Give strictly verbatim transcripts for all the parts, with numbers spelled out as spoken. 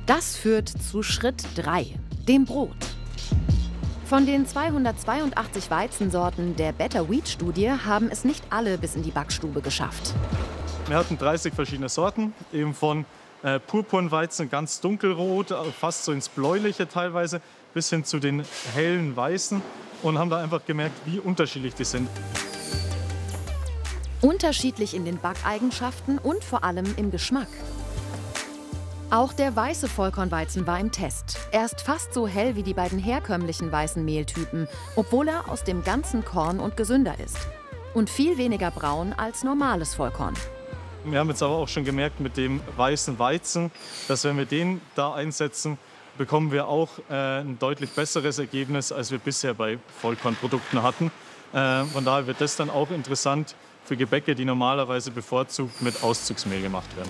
Das führt zu Schritt drei, dem Brot. Von den zweihundertzweiundachtzig Weizensorten der Better Wheat Studie haben es nicht alle bis in die Backstube geschafft. Wir hatten dreißig verschiedene Sorten, eben von äh, Purpurnweizen, ganz dunkelrot, fast so ins Bläuliche teilweise, bis hin zu den hellen Weißen und haben da einfach gemerkt, wie unterschiedlich die sind. Unterschiedlich in den Backeigenschaften und vor allem im Geschmack. Auch der weiße Vollkornweizen war im Test. Er ist fast so hell wie die beiden herkömmlichen weißen Mehltypen, obwohl er aus dem ganzen Korn und gesünder ist. Und viel weniger braun als normales Vollkorn. Wir haben jetzt aber auch schon gemerkt mit dem weißen Weizen, dass wenn wir den da einsetzen, bekommen wir auch äh, ein deutlich besseres Ergebnis, als wir bisher bei Vollkornprodukten hatten. Äh, von daher wird das dann auch interessant für Gebäcke, die normalerweise bevorzugt mit Auszugsmehl gemacht werden.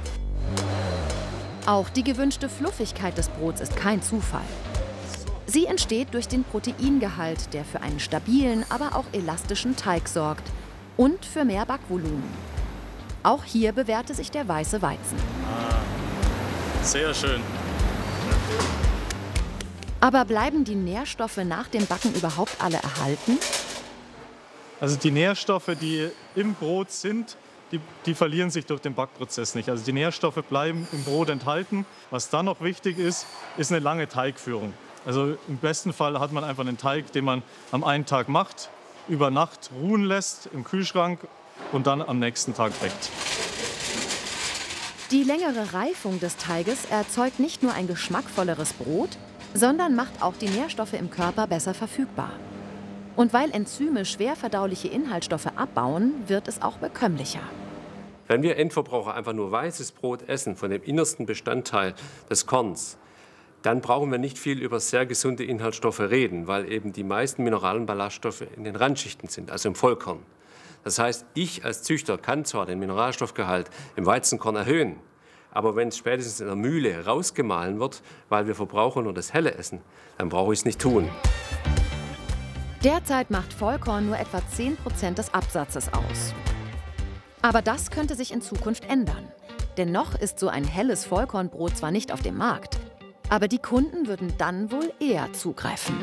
Auch die gewünschte Fluffigkeit des Brots ist kein Zufall. Sie entsteht durch den Proteingehalt, der für einen stabilen, aber auch elastischen Teig sorgt und für mehr Backvolumen. Auch hier bewährte sich der weiße Weizen. Ah, sehr schön. Aber bleiben die Nährstoffe nach dem Backen überhaupt alle erhalten? Also die Nährstoffe, die im Brot sind, Die, die verlieren sich durch den Backprozess nicht. Also die Nährstoffe bleiben im Brot enthalten. Was dann noch wichtig ist, ist eine lange Teigführung. Also im besten Fall hat man einfach einen Teig, den man am einen Tag macht, über Nacht ruhen lässt im Kühlschrank und dann am nächsten Tag backt. Die längere Reifung des Teiges erzeugt nicht nur ein geschmackvolleres Brot, sondern macht auch die Nährstoffe im Körper besser verfügbar. Und weil Enzyme schwer verdauliche Inhaltsstoffe abbauen, wird es auch bekömmlicher. Wenn wir Endverbraucher einfach nur weißes Brot essen, von dem innersten Bestandteil des Korns, dann brauchen wir nicht viel über sehr gesunde Inhaltsstoffe reden, weil eben die meisten Mineral- und Ballaststoffe in den Randschichten sind, also im Vollkorn. Das heißt, ich als Züchter kann zwar den Mineralstoffgehalt im Weizenkorn erhöhen, aber wenn es spätestens in der Mühle rausgemahlen wird, weil wir Verbraucher nur das Helle essen, dann brauche ich es nicht tun. Derzeit macht Vollkorn nur etwa zehn Prozent des Absatzes aus. Aber das könnte sich in Zukunft ändern. Denn noch ist so ein helles Vollkornbrot zwar nicht auf dem Markt, aber die Kunden würden dann wohl eher zugreifen.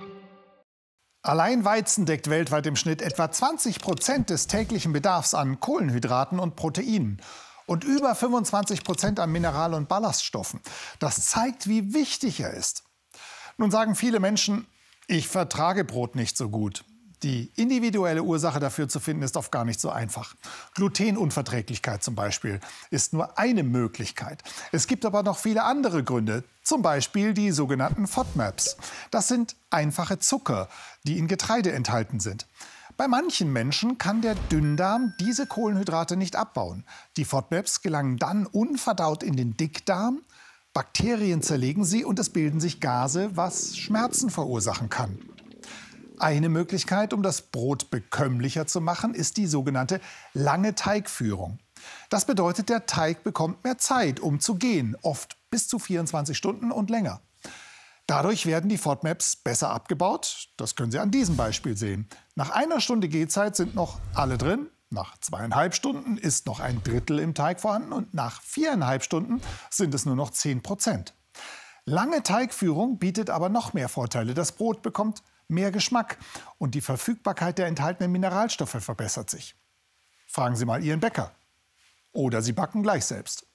Allein Weizen deckt weltweit im Schnitt etwa zwanzig Prozent des täglichen Bedarfs an Kohlenhydraten und Proteinen und über fünfundzwanzig Prozent an Mineral- und Ballaststoffen. Das zeigt, wie wichtig er ist. Nun sagen viele Menschen, ich vertrage Brot nicht so gut. Die individuelle Ursache dafür zu finden, ist oft gar nicht so einfach. Glutenunverträglichkeit zum Beispiel ist nur eine Möglichkeit. Es gibt aber noch viele andere Gründe, zum Beispiel die sogenannten FODMAPs. Das sind einfache Zucker, die in Getreide enthalten sind. Bei manchen Menschen kann der Dünndarm diese Kohlenhydrate nicht abbauen. Die FODMAPs gelangen dann unverdaut in den Dickdarm. Bakterien zerlegen sie und es bilden sich Gase, was Schmerzen verursachen kann. Eine Möglichkeit, um das Brot bekömmlicher zu machen, ist die sogenannte lange Teigführung. Das bedeutet, der Teig bekommt mehr Zeit, um zu gehen, oft bis zu vierundzwanzig Stunden und länger. Dadurch werden die FODMAPs besser abgebaut. Das können Sie an diesem Beispiel sehen. Nach einer Stunde Gehzeit sind noch alle drin. Nach zweieinhalb Stunden ist noch ein Drittel im Teig vorhanden und nach viereinhalb Stunden sind es nur noch zehn Prozent. Lange Teigführung bietet aber noch mehr Vorteile. Das Brot bekommt mehr Geschmack und die Verfügbarkeit der enthaltenen Mineralstoffe verbessert sich. Fragen Sie mal Ihren Bäcker. Oder Sie backen gleich selbst.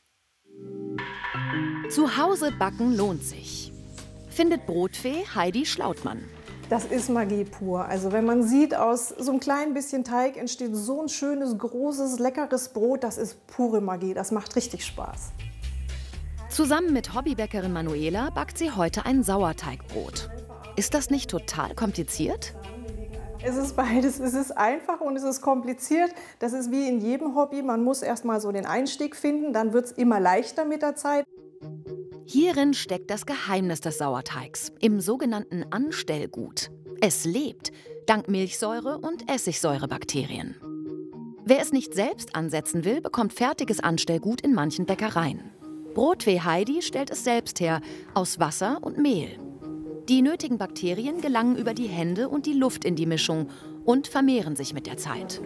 Zu Hause backen lohnt sich, findet Brotfee Heidi Schlautmann. Das ist Magie pur. Also wenn man sieht, aus so einem kleinen bisschen Teig entsteht so ein schönes, großes, leckeres Brot, das ist pure Magie. Das macht richtig Spaß. Zusammen mit Hobbybäckerin Manuela backt sie heute ein Sauerteigbrot. Ist das nicht total kompliziert? Es ist beides. Es ist einfach und es ist kompliziert. Das ist wie in jedem Hobby. Man muss erst mal so den Einstieg finden, dann wird es immer leichter mit der Zeit. Hierin steckt das Geheimnis des Sauerteigs, im sogenannten Anstellgut. Es lebt, dank Milchsäure und Essigsäurebakterien. Wer es nicht selbst ansetzen will, bekommt fertiges Anstellgut in manchen Bäckereien. Brotfee Heidi stellt es selbst her, aus Wasser und Mehl. Die nötigen Bakterien gelangen über die Hände und die Luft in die Mischung und vermehren sich mit der Zeit.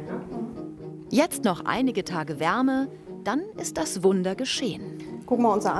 Jetzt noch einige Tage Wärme, dann ist das Wunder geschehen. Gucken wir uns an.